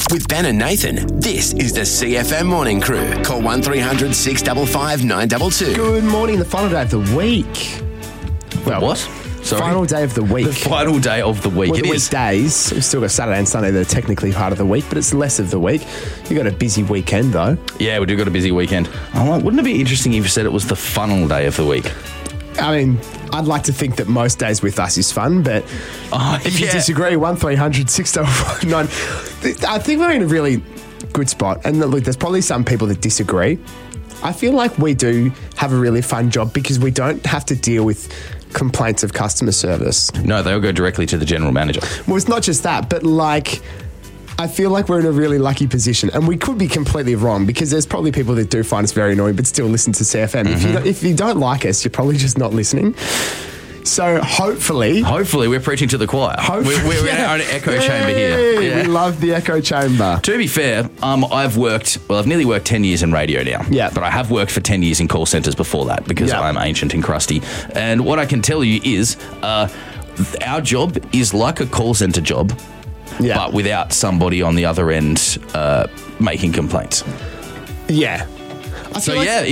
With Ben and Nathan, this is the CFM Morning Crew. Call 1300 655 922. Good morning, the final day of the week. Well, what? Sorry? Final day of the week. The final day of the week. Well, It the is. weekdays. We've still got Saturday and Sunday that are technically part of the week, but it's less of the week. You got a busy weekend, though. Yeah, we do got a busy weekend. I'm like, wouldn't it be interesting if you said it was the funnel day of the week? I mean, I'd like to think that most days with us is fun, but if you disagree, 1300 655 I think we're in a really good spot. And look, there's probably some people that disagree. I feel like we do have a really fun job because we don't have to deal with complaints of customer service. No, they'll go directly to the general manager. Well, it's not just that, but like, I feel like we're in a really lucky position, and we could be completely wrong because there's probably people that do find us very annoying but still listen to CFM. If you don't like us, you're probably just not listening. So hopefully we're preaching to the choir. We're in our own echo chamber here. We love the echo chamber. To be fair, I've nearly worked 10 years in radio now. Yeah. But I have worked for 10 years in call centres before that because Yeah. I'm ancient and crusty. And what I can tell you is our job is like a call centre job, but without somebody on the other end making complaints. Yeah. So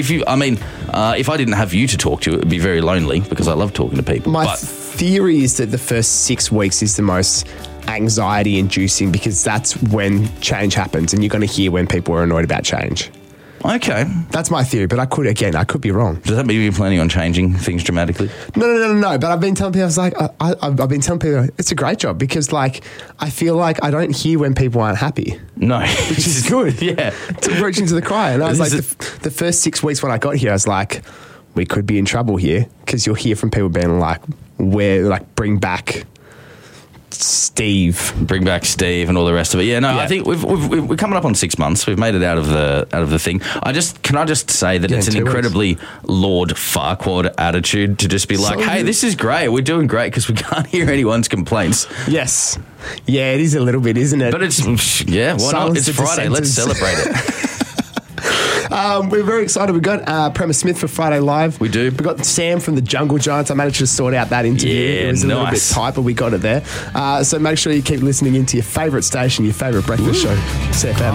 if I didn't have you to talk to, it would be very lonely because I love talking to people. My theory is that the first 6 weeks is the most anxiety inducing because that's when change happens and you're going to hear when people are annoyed about change. Okay. That's my theory, but I could be wrong. Does that mean you're planning on changing things dramatically? No. But I've been telling people, I've been telling people it's a great job because, like, I feel like I don't hear when people aren't happy. No. Which is good. Yeah. It's preaching to the choir. And I was like, the first 6 weeks when I got here, I was like, we could be in trouble here because you'll hear from people being like, bring back Steve. Bring back Steve and all the rest of it. Yeah, no, I think we're coming up on 6 months. We've made it out of the thing. Can I just say that it's an incredibly Lord Farquaad attitude to just be like, hey, this is great. We're doing great because we can't hear anyone's complaints. Yes. Yeah, it is a little bit, isn't it? But why not? It's Friday. Let's celebrate it. We're very excited. We've got Premise Smith for Friday Live. We do. We've got Sam from the Jungle Giants. I managed to sort out that interview. Yeah, it was a little bit tight, but we got it there. So make sure you keep listening into your favourite station, your favourite breakfast show, CFM.